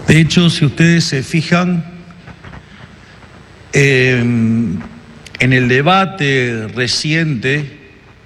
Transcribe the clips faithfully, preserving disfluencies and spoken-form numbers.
De hecho, si ustedes se fijan, eh, en el debate reciente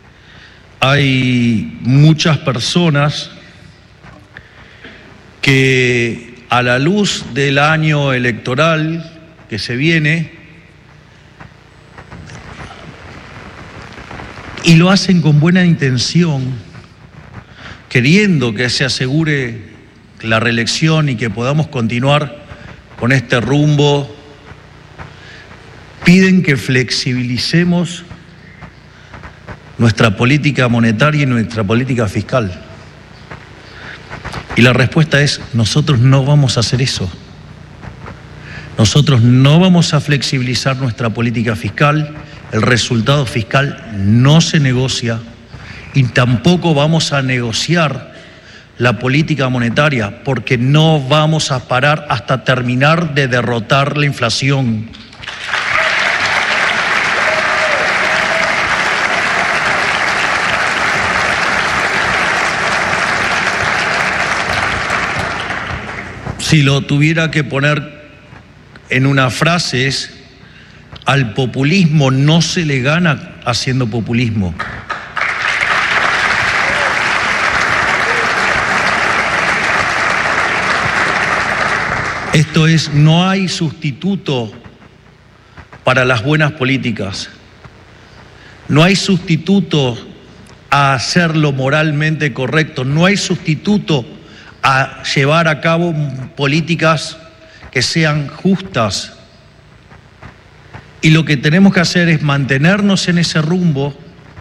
hay muchas personas que, a la luz del año electoral que se viene, y lo hacen con buena intención, queriendo que se asegure la reelección y que podamos continuar con este rumbo, piden que flexibilicemos nuestra política monetaria y nuestra política fiscal. Y la respuesta es: nosotros no vamos a hacer eso. Nosotros no vamos a flexibilizar nuestra política fiscal. El resultado fiscal no se negocia, y tampoco vamos a negociar la política monetaria, porque no vamos a parar hasta terminar de derrotar la inflación. Si lo tuviera que poner en una frase es: al populismo no se le gana haciendo populismo. Esto es, no hay sustituto para las buenas políticas. No hay sustituto a hacer lo moralmente correcto. No hay sustituto a llevar a cabo políticas que sean justas. Y lo que tenemos que hacer es mantenernos en ese rumbo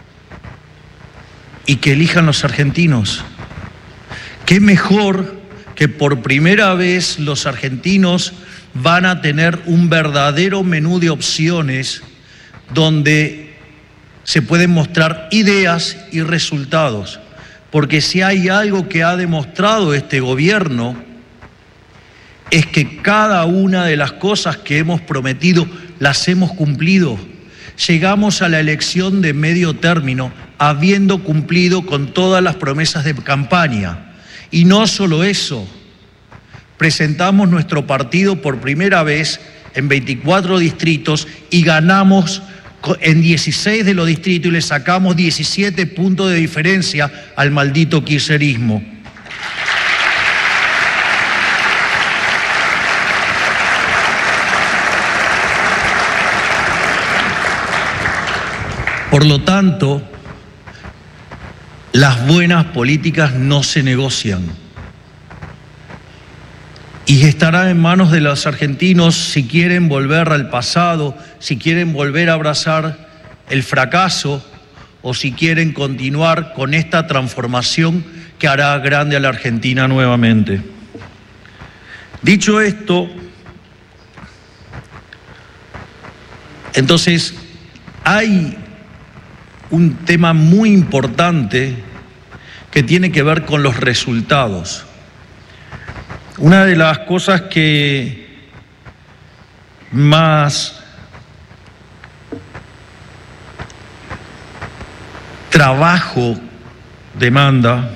y que elijan los argentinos. ¿Qué mejor que por primera vez los argentinos van a tener un verdadero menú de opciones donde se pueden mostrar ideas y resultados? Porque si hay algo que ha demostrado este gobierno es que cada una de las cosas que hemos prometido las hemos cumplido. Llegamos a la elección de medio término habiendo cumplido con todas las promesas de campaña. Y no solo eso, presentamos nuestro partido por primera vez en veinticuatro distritos y ganamos en dieciséis de los distritos y le sacamos diecisiete puntos de diferencia al maldito kirchnerismo. Por lo tanto, las buenas políticas no se negocian. Y estará en manos de los argentinos si quieren volver al pasado, si quieren volver a abrazar el fracaso o si quieren continuar con esta transformación que hará grande a la Argentina nuevamente. Dicho esto, entonces hay un tema muy importante que tiene que ver con los resultados. Una de las cosas que más trabajo demanda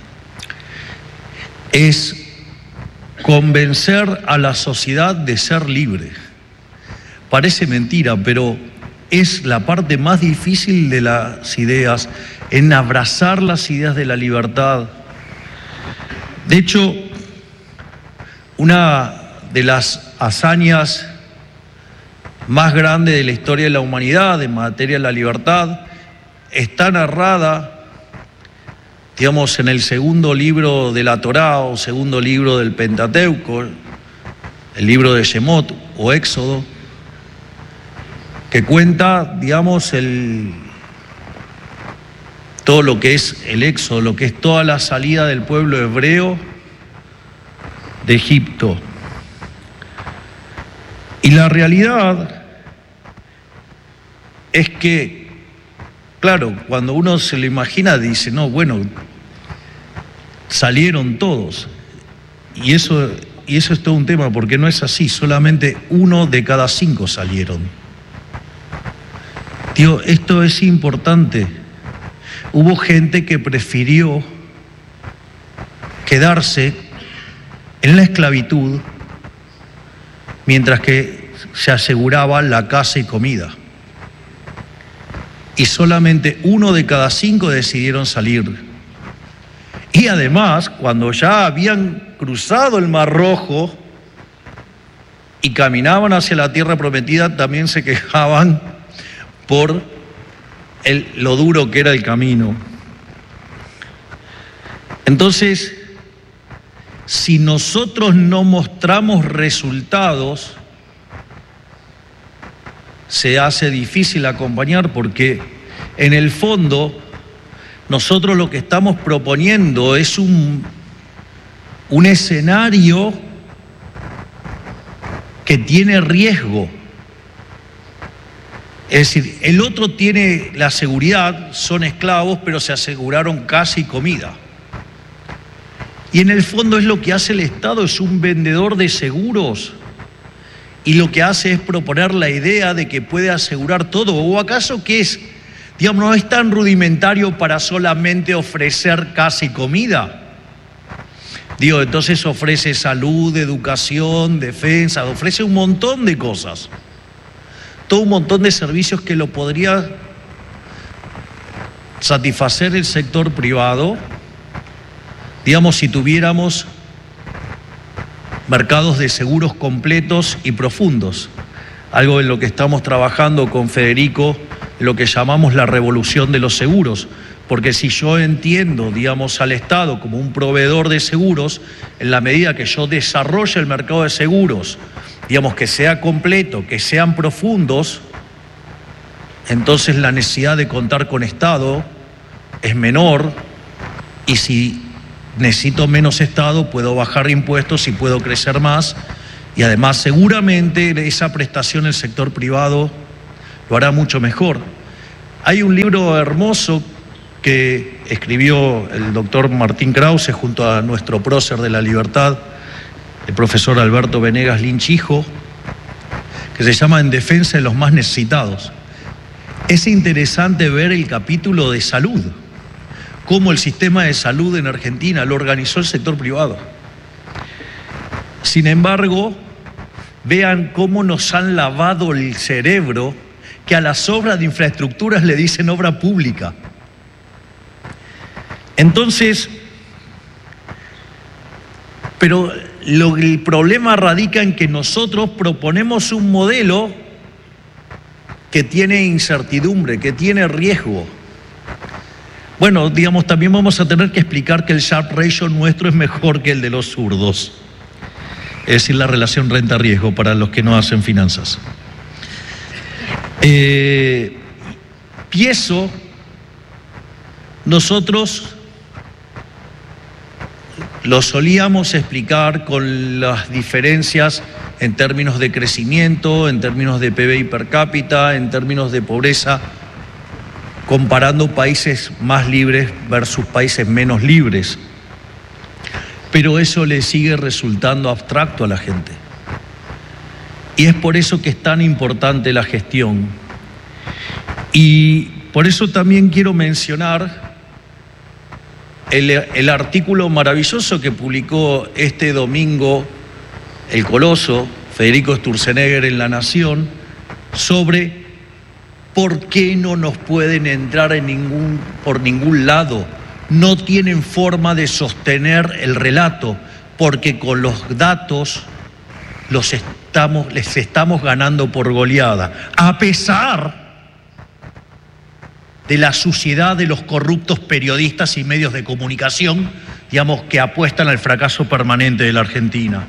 es convencer a la sociedad de ser libre. Parece mentira, pero es la parte más difícil de las ideas, en abrazar las ideas de la libertad. De hecho, una de las hazañas más grandes de la historia de la humanidad en materia de la libertad está narrada, digamos, en el segundo libro de la Torá o segundo libro del Pentateuco, el libro de Shemot o Éxodo, que cuenta, digamos, el, todo lo que es el éxodo, lo que es toda la salida del pueblo hebreo de Egipto. Y la realidad es que, claro, cuando uno se lo imagina, dice, no, bueno, salieron todos. Y eso, y eso es todo un tema, porque no es así, solamente uno de cada cinco salieron. Tío, esto es importante. Hubo gente que prefirió quedarse en la esclavitud, mientras que se aseguraba la casa y comida. Y solamente uno de cada cinco decidieron salir. Y además, cuando ya habían cruzado el Mar Rojo y caminaban hacia la tierra prometida, también se quejaban por el, lo duro que era el camino. Entonces, si nosotros no mostramos resultados, se hace difícil acompañar, porque en el fondo nosotros lo que estamos proponiendo es un, un escenario que tiene riesgo. Es decir, el otro tiene la seguridad, son esclavos, pero se aseguraron casa y comida. Y en el fondo es lo que hace el Estado, es un vendedor de seguros. Y lo que hace es proponer la idea de que puede asegurar todo. ¿O acaso qué es? Digamos, no es tan rudimentario para solamente ofrecer casa y comida. Digo, entonces ofrece salud, educación, defensa, ofrece un montón de cosas. Todo un montón de servicios que lo podría satisfacer el sector privado, digamos, si tuviéramos mercados de seguros completos y profundos, algo en lo que estamos trabajando con Federico, lo que llamamos la revolución de los seguros, porque si yo entiendo, digamos, al Estado como un proveedor de seguros, en la medida que yo desarrolle el mercado de seguros, digamos, que sea completo, que sean profundos, entonces la necesidad de contar con Estado es menor, y si necesito menos Estado, puedo bajar impuestos y puedo crecer más, y además seguramente esa prestación el sector privado lo hará mucho mejor. Hay un libro hermoso que escribió el doctor Martín Krause junto a nuestro prócer de la libertad, el profesor Alberto Venegas Lynch hijo, que se llama En defensa de los más necesitados. Es interesante ver el capítulo de salud, cómo el sistema de salud en Argentina lo organizó el sector privado. Sin embargo, vean cómo nos han lavado el cerebro, que a las obras de infraestructuras le dicen obra pública. Entonces, pero lo, el problema radica en que nosotros proponemos un modelo que tiene incertidumbre, que tiene riesgo. Bueno, digamos, también vamos a tener que explicar que el Sharpe Ratio nuestro es mejor que el de los zurdos. Es decir, la relación renta-riesgo para los que no hacen finanzas. Eh, y eso, nosotros lo solíamos explicar con las diferencias en términos de crecimiento, en términos de P B I per cápita, en términos de pobreza, comparando países más libres versus países menos libres. Pero eso le sigue resultando abstracto a la gente. Y es por eso que es tan importante la gestión. Y por eso también quiero mencionar el, el artículo maravilloso que publicó este domingo el coloso Federico Sturzenegger en La Nación sobre por qué no nos pueden entrar en ningún, por ningún lado. No tienen forma de sostener el relato, porque con los datos los estamos, les estamos ganando por goleada, a pesar de la suciedad de los corruptos periodistas y medios de comunicación, digamos, que apuestan al fracaso permanente de la Argentina.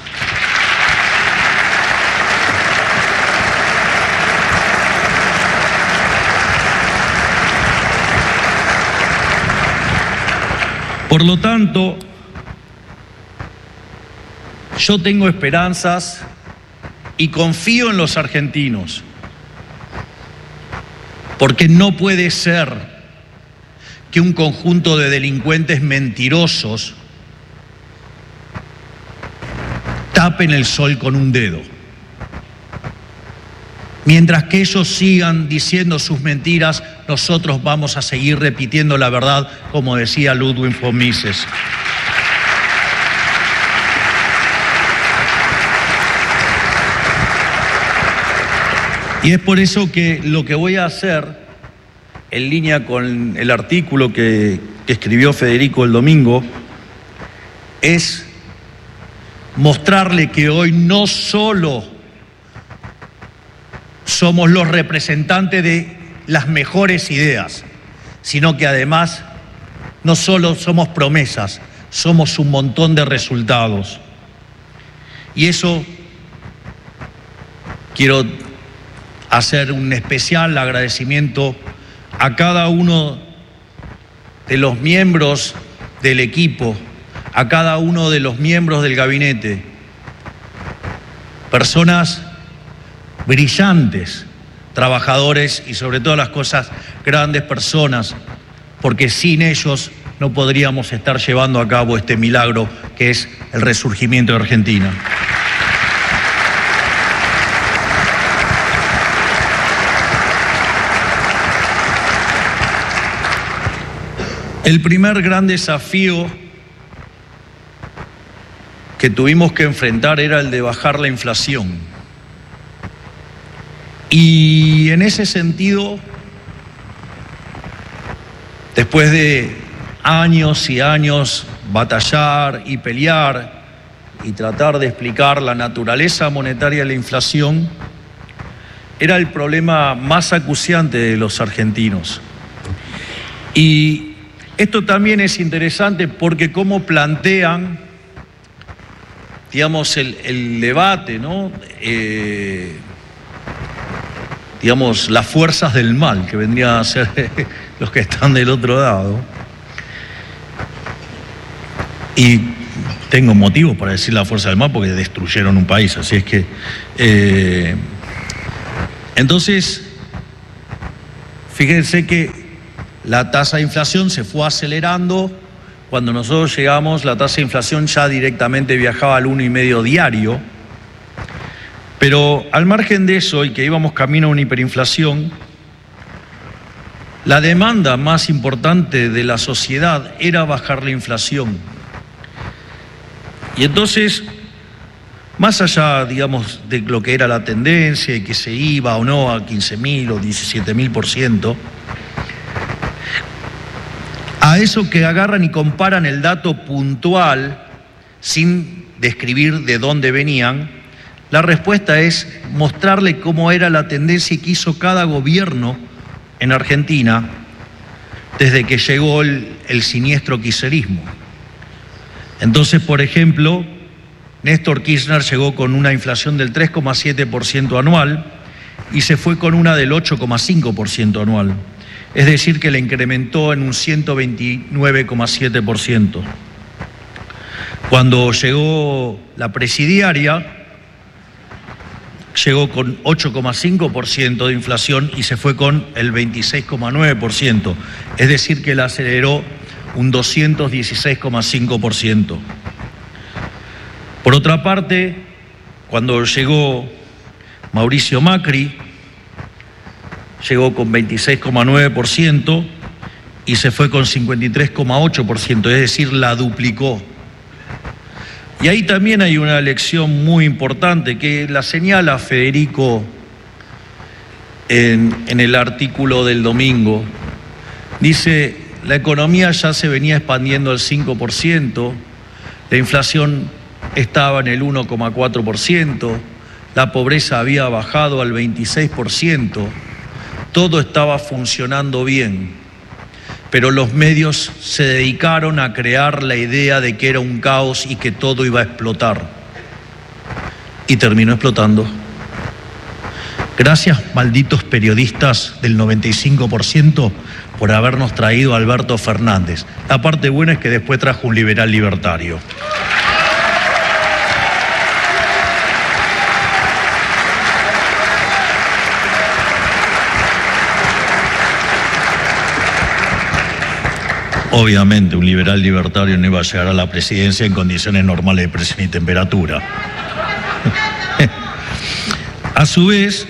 Por lo tanto, yo tengo esperanzas y confío en los argentinos, porque no puede ser que un conjunto de delincuentes mentirosos tapen el sol con un dedo. Mientras que ellos sigan diciendo sus mentiras, nosotros vamos a seguir repitiendo la verdad, como decía Ludwig von Mises. Y es por eso que lo que voy a hacer, en línea con el artículo que, que escribió Federico el domingo, es mostrarle que hoy no solo somos los representantes de las mejores ideas, sino que además no solo somos promesas, somos un montón de resultados. Y eso quiero hacer un especial agradecimiento a cada uno de los miembros del equipo, a cada uno de los miembros del gabinete, personas brillantes, trabajadores y sobre todas las cosas, grandes personas, porque sin ellos no podríamos estar llevando a cabo este milagro que es el resurgimiento de Argentina. El primer gran desafío que tuvimos que enfrentar era el de bajar la inflación. Y en ese sentido, después de años y años batallar y pelear y tratar de explicar la naturaleza monetaria de la inflación, era el problema más acuciante de los argentinos. Y esto también es interesante porque cómo plantean, digamos, el, el debate, ¿no? Eh, digamos, las fuerzas del mal, que vendrían a ser los que están del otro lado. Y tengo motivos para decir la fuerza del mal porque destruyeron un país, así es que... Eh, entonces, fíjense que la tasa de inflación se fue acelerando. Cuando nosotros llegamos, la tasa de inflación ya directamente viajaba al uno y medio diario. Pero al margen de eso, y que íbamos camino a una hiperinflación, la demanda más importante de la sociedad era bajar la inflación. Y entonces, más allá, digamos, de lo que era la tendencia y que se iba o no a quince mil o diecisiete mil por ciento, a eso que agarran y comparan el dato puntual sin describir de dónde venían, la respuesta es mostrarle cómo era la tendencia que hizo cada gobierno en Argentina desde que llegó el, el siniestro kirchnerismo. Entonces, por ejemplo, Néstor Kirchner llegó con una inflación del tres coma siete por ciento anual y se fue con una del ocho coma cinco por ciento anual. Es decir, que la incrementó en un ciento veintinueve coma siete por ciento. Cuando llegó la presidiaria, llegó con ocho coma cinco por ciento de inflación y se fue con el veintiséis coma nueve por ciento. Es decir, que la aceleró un doscientos dieciséis coma cinco por ciento. Por otra parte, cuando llegó Mauricio Macri, llegó con veintiséis coma nueve por ciento y se fue con cincuenta y tres coma ocho por ciento, es decir, la duplicó. Y ahí también hay una lección muy importante que la señala Federico en, en el artículo del domingo. Dice, la economía ya se venía expandiendo al cinco por ciento, la inflación estaba en el uno coma cuatro por ciento, la pobreza había bajado al veintiséis por ciento, todo estaba funcionando bien, pero los medios se dedicaron a crear la idea de que era un caos y que todo iba a explotar. Y terminó explotando. Gracias, malditos periodistas del noventa y cinco por ciento, por habernos traído a Alberto Fernández. La parte buena es que después trajo un liberal libertario. Obviamente, un liberal libertario no iba a llegar a la presidencia en condiciones normales de presión y temperatura. A su vez,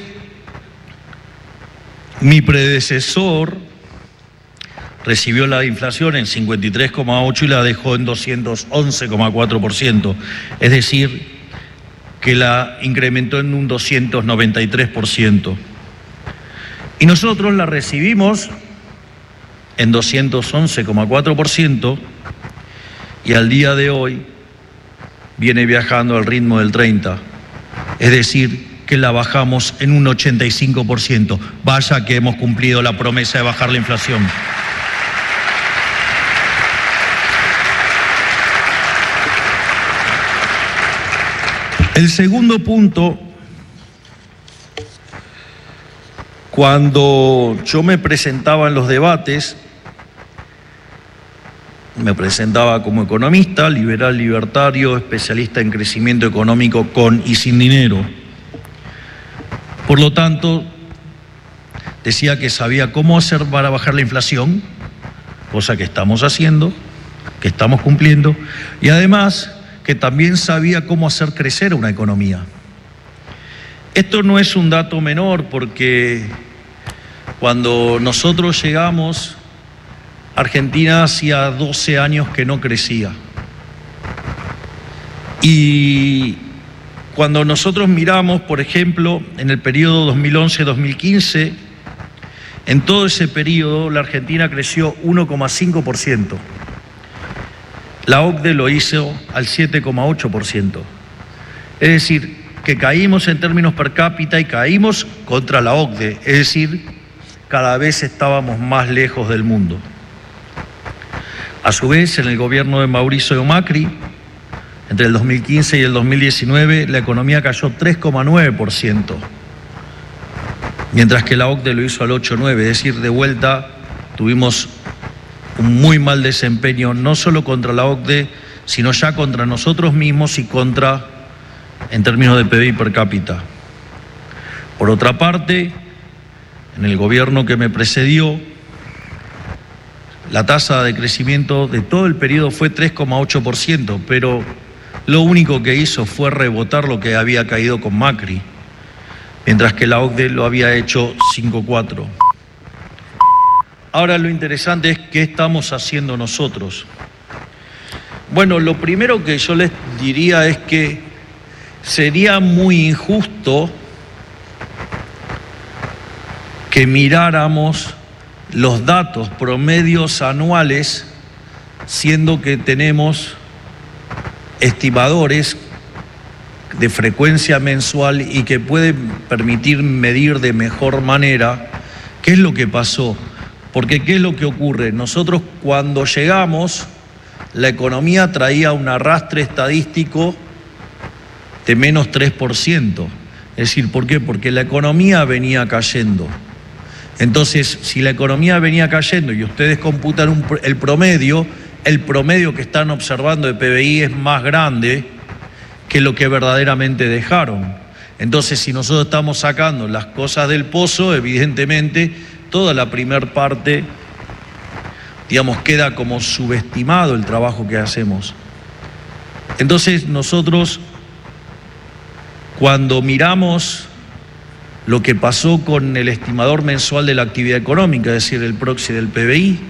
mi predecesor recibió la inflación en cincuenta y tres coma ocho y la dejó en doscientos once coma cuatro por ciento, es decir, que la incrementó en un doscientos noventa y tres por ciento. Y nosotros la recibimos en doscientos once coma cuatro por ciento y al día de hoy viene viajando al ritmo del treinta por ciento. Es decir, que la bajamos en un ochenta y cinco por ciento. Vaya que hemos cumplido la promesa de bajar la inflación. El segundo punto, cuando yo me presentaba en los debates, me presentaba como economista, liberal, libertario, especialista en crecimiento económico con y sin dinero. Por lo tanto, decía que sabía cómo hacer para bajar la inflación, cosa que estamos haciendo, que estamos cumpliendo, y además que también sabía cómo hacer crecer una economía. Esto no es un dato menor porque cuando nosotros llegamos, Argentina hacía doce años que no crecía. Y cuando nosotros miramos, por ejemplo, en el periodo dos mil once a dos mil quince, en todo ese periodo la Argentina creció uno coma cinco por ciento. La O C D E lo hizo al siete coma ocho por ciento. Es decir, que caímos en términos per cápita y caímos contra la O C D E. Es decir, cada vez estábamos más lejos del mundo. A su vez, en el gobierno de Mauricio Macri, entre el dos mil quince y el dos mil diecinueve, la economía cayó tres coma nueve por ciento, mientras que la O C D E lo hizo al ocho coma nueve por ciento. Es decir, de vuelta tuvimos un muy mal desempeño, no solo contra la O C D E, sino ya contra nosotros mismos y contra, en términos de P B I per cápita. Por otra parte, en el gobierno que me precedió, la tasa de crecimiento de todo el periodo fue tres coma ocho por ciento, pero lo único que hizo fue rebotar lo que había caído con Macri, mientras que la O C D E lo había hecho cinco coma cuatro por ciento. Ahora lo interesante es qué estamos haciendo nosotros. Bueno, lo primero que yo les diría es que sería muy injusto que miráramos los datos promedios anuales, siendo que tenemos estimadores de frecuencia mensual y que pueden permitir medir de mejor manera qué es lo que pasó. Porque ¿qué es lo que ocurre? Nosotros cuando llegamos, la economía traía un arrastre estadístico de menos tres por ciento. Es decir, ¿por qué? Porque la economía venía cayendo. Entonces, si la economía venía cayendo y ustedes computan un, el promedio, el promedio que están observando de P B I es más grande que lo que verdaderamente dejaron. Entonces, si nosotros estamos sacando las cosas del pozo, evidentemente toda la primer parte, digamos, queda como subestimado el trabajo que hacemos. Entonces, nosotros, cuando miramos lo que pasó con el estimador mensual de la actividad económica, es decir, el proxy del P B I,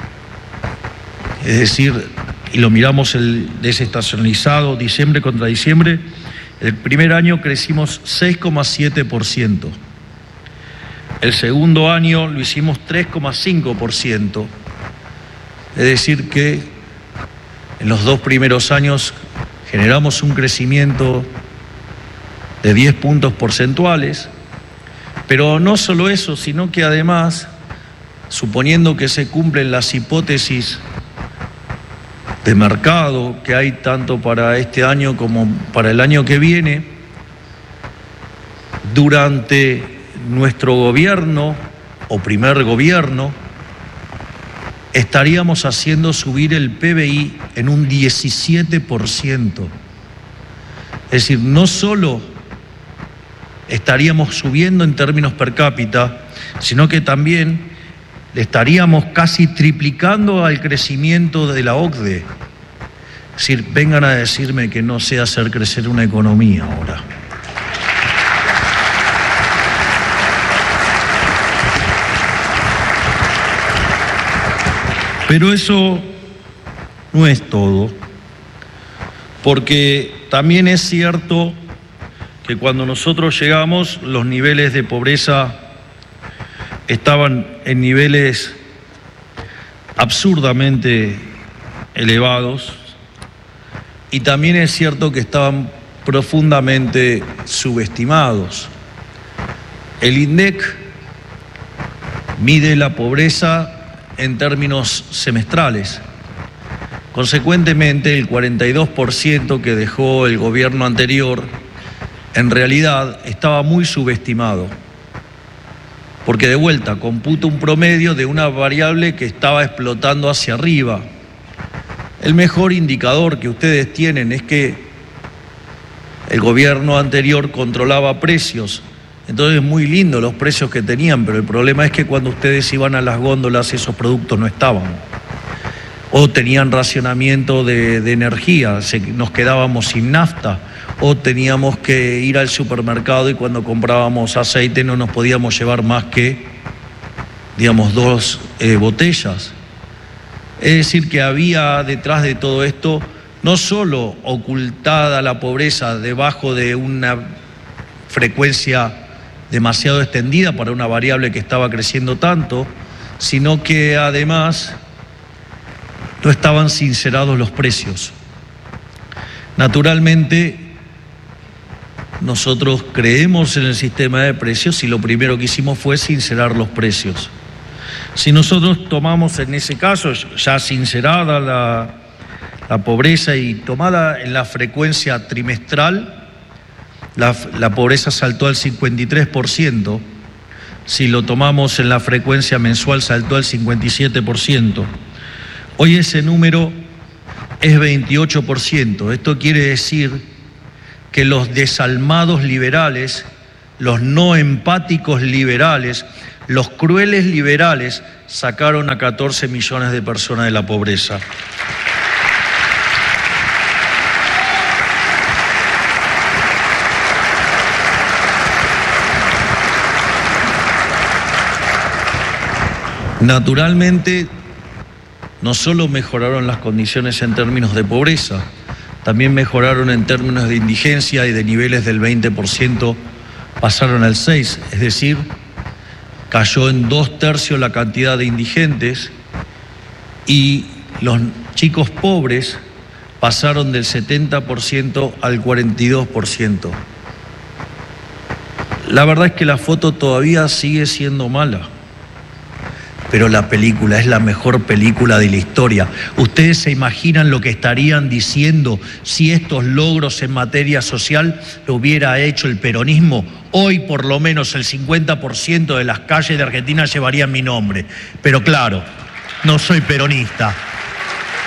es decir, y lo miramos el desestacionalizado, diciembre contra diciembre, el primer año crecimos seis coma siete por ciento. El segundo año lo hicimos tres coma cinco por ciento. Es decir que en los dos primeros años generamos un crecimiento de diez puntos porcentuales, pero no solo eso, sino que además, suponiendo que se cumplen las hipótesis de mercado que hay tanto para este año como para el año que viene, durante nuestro gobierno o primer gobierno estaríamos haciendo subir el P B I en un diecisiete por ciento. Es decir, no solo estaríamos subiendo en términos per cápita, sino que también le estaríamos casi triplicando al crecimiento de la O C D E. Es decir, vengan a decirme que no sé hacer crecer una economía ahora. Pero eso no es todo, porque también es cierto que cuando nosotros llegamos, los niveles de pobreza estaban en niveles absurdamente elevados y también es cierto que estaban profundamente subestimados. El INDEC mide la pobreza en términos semestrales. Consecuentemente, el cuarenta y dos por ciento que dejó el gobierno anterior, en realidad estaba muy subestimado. Porque de vuelta, computa un promedio de una variable que estaba explotando hacia arriba. El mejor indicador que ustedes tienen es que el gobierno anterior controlaba precios. Entonces, muy lindo los precios que tenían, pero el problema es que cuando ustedes iban a las góndolas, esos productos no estaban. O tenían racionamiento de, de energía, se, nos quedábamos sin nafta, o teníamos que ir al supermercado y cuando comprábamos aceite no nos podíamos llevar más que, digamos, dos eh, botellas. Es decir, que había detrás de todo esto no solo ocultada la pobreza debajo de una frecuencia demasiado extendida para una variable que estaba creciendo tanto, sino que además no estaban sincerados los precios. Naturalmente, nosotros creemos en el sistema de precios y lo primero que hicimos fue sincerar los precios. Si nosotros tomamos en ese caso, ya sincerada la, la pobreza y tomada en la frecuencia trimestral, la, la pobreza saltó al cincuenta y tres por ciento. Si lo tomamos en la frecuencia mensual, saltó al cincuenta y siete por ciento. Hoy ese número es veintiocho por ciento. Esto quiere decir que los desalmados liberales, los no empáticos liberales, los crueles liberales sacaron a catorce millones de personas de la pobreza. Naturalmente, no solo mejoraron las condiciones en términos de pobreza, también mejoraron en términos de indigencia y de niveles del veinte por ciento pasaron al seis por ciento, es decir, cayó en dos tercios la cantidad de indigentes y los chicos pobres pasaron del setenta por ciento al cuarenta y dos por ciento. La verdad es que la foto todavía sigue siendo mala, pero la película es la mejor película de la historia. ¿Ustedes se imaginan lo que estarían diciendo si estos logros en materia social lo hubiera hecho el peronismo? Hoy por lo menos el cincuenta por ciento de las calles de Argentina llevarían mi nombre. Pero claro, no soy peronista.